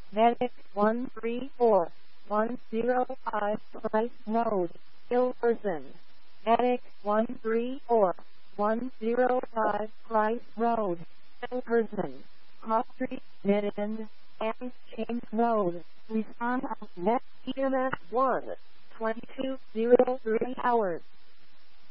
Medic 134105 Price Road, Ilverston. Medic 134105 Price Road, Ilverston. Cross Street, Mid-End, and Change Road. Respond at next EMS 1, 2203 hours.